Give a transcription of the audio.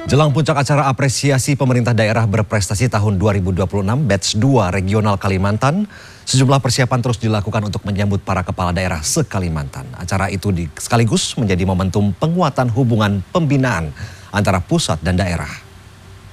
Jelang puncak acara apresiasi pemerintah daerah berprestasi tahun 2026 Batch 2 Regional Kalimantan, sejumlah persiapan terus dilakukan untuk menyambut para kepala daerah se-Kalimantan. Acara itu sekaligus menjadi momentum penguatan hubungan pembinaan antara pusat dan daerah.